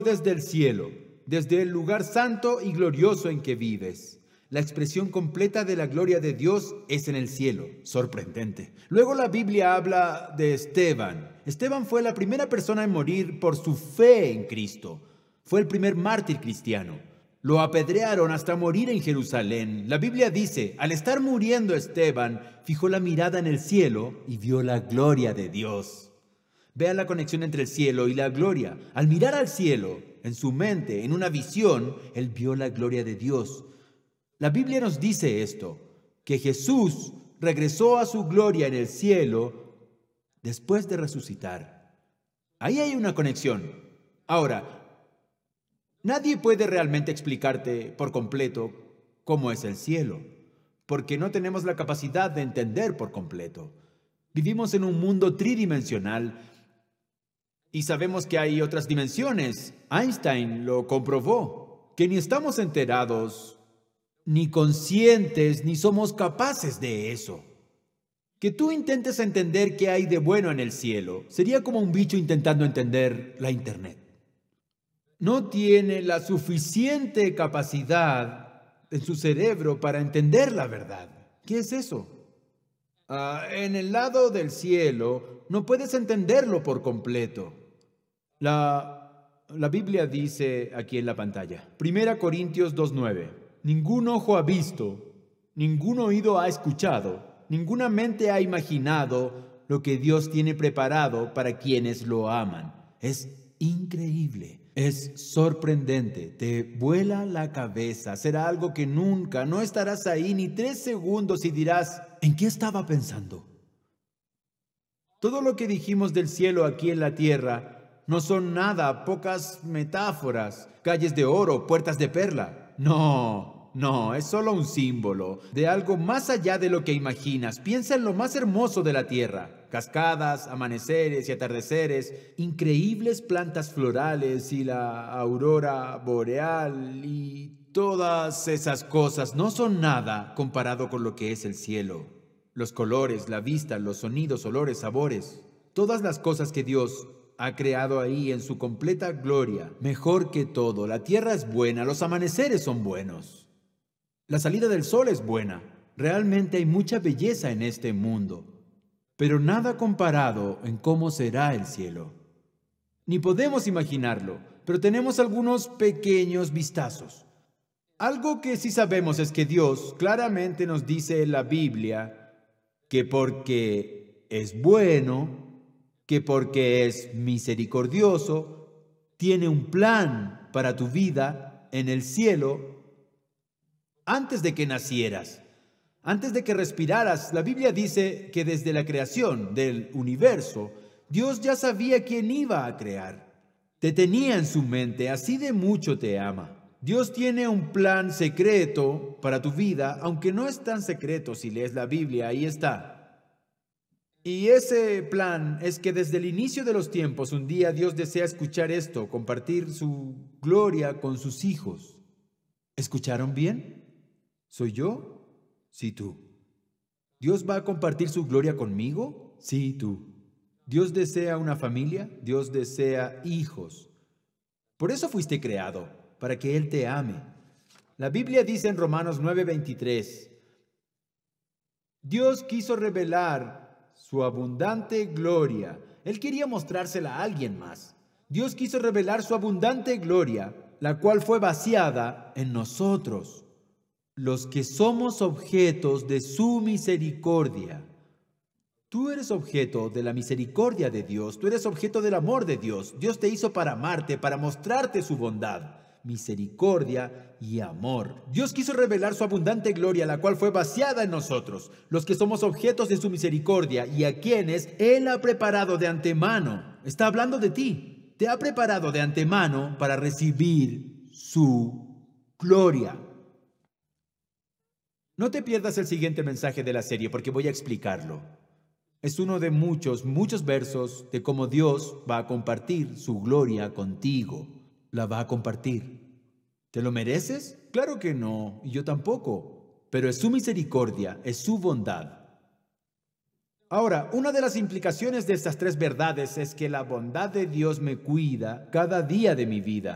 desde el cielo, desde el lugar santo y glorioso en que vives. La expresión completa de la gloria de Dios es en el cielo. Sorprendente. Luego la Biblia habla de Esteban. Esteban fue la primera persona en morir por su fe en Cristo. Fue el primer mártir cristiano. Lo apedrearon hasta morir en Jerusalén. La Biblia dice, al estar muriendo Esteban, fijó la mirada en el cielo y vio la gloria de Dios. Vea la conexión entre el cielo y la gloria. Al mirar al cielo, en su mente, en una visión, él vio la gloria de Dios. La Biblia nos dice esto, que Jesús regresó a su gloria en el cielo después de resucitar. Ahí hay una conexión. Ahora, nadie puede realmente explicarte por completo cómo es el cielo, porque no tenemos la capacidad de entender por completo. Vivimos en un mundo tridimensional y sabemos que hay otras dimensiones. Einstein lo comprobó, que ni estamos enterados, ni conscientes, ni somos capaces de eso. Que tú intentes entender qué hay de bueno en el cielo sería como un bicho intentando entender la Internet. No tiene la suficiente capacidad en su cerebro para entender la verdad. ¿Qué es eso? En el lado del cielo no puedes entenderlo por completo. La Biblia dice aquí en la pantalla, 1 Corintios 2:9. Ningún ojo ha visto, ningún oído ha escuchado, ninguna mente ha imaginado lo que Dios tiene preparado para quienes lo aman. Es increíble, es sorprendente, te vuela la cabeza. Será algo que nunca, no estarás ahí ni 3 segundos y dirás, ¿en qué estaba pensando? Todo lo que dijimos del cielo aquí en la tierra no son nada, pocas metáforas, calles de oro, puertas de perla. No, es solo un símbolo de algo más allá de lo que imaginas. Piensa en lo más hermoso de la tierra. Cascadas, amaneceres y atardeceres, increíbles plantas florales y la aurora boreal y todas esas cosas no son nada comparado con lo que es el cielo. Los colores, la vista, los sonidos, olores, sabores, todas las cosas que Dios ha creado ahí en su completa gloria, mejor que todo. La tierra es buena, los amaneceres son buenos. La salida del sol es buena. Realmente hay mucha belleza en este mundo, pero nada comparado en cómo será el cielo. Ni podemos imaginarlo, pero tenemos algunos pequeños vistazos. Algo que sí sabemos es que Dios claramente nos dice en la Biblia que porque es bueno, que porque es misericordioso, tiene un plan para tu vida en el cielo antes de que nacieras, antes de que respiraras. La Biblia dice que desde la creación del universo, Dios ya sabía quién iba a crear. Te tenía en su mente, así de mucho te ama. Dios tiene un plan secreto para tu vida, aunque no es tan secreto si lees la Biblia, ahí está. Y ese plan es que desde el inicio de los tiempos, un día Dios desea escuchar esto, compartir su gloria con sus hijos. ¿Escucharon bien? ¿Soy yo? Sí, tú. ¿Dios va a compartir su gloria conmigo? Sí, tú. ¿Dios desea una familia? Dios desea hijos. Por eso fuiste creado, para que Él te ame. La Biblia dice en Romanos 9:23, Dios quiso revelar su abundante gloria. Él quería mostrársela a alguien más. Dios quiso revelar su abundante gloria, la cual fue vaciada en nosotros, los que somos objetos de su misericordia. Tú eres objeto de la misericordia de Dios. Tú eres objeto del amor de Dios. Dios te hizo para amarte, para mostrarte su bondad, misericordia y amor. Dios quiso revelar su abundante gloria, la cual fue vaciada en nosotros, los que somos objetos de su misericordia y a quienes Él ha preparado de antemano. Está hablando de ti. Te ha preparado de antemano para recibir su gloria. No te pierdas el siguiente mensaje de la serie porque voy a explicarlo. Es uno de muchos versos de cómo Dios va a compartir su gloria contigo. La va a compartir. ¿Te lo mereces? Claro que no, y yo tampoco. Pero es su misericordia, es su bondad. Ahora, una de las implicaciones de estas 3 verdades es que la bondad de Dios me cuida cada día de mi vida.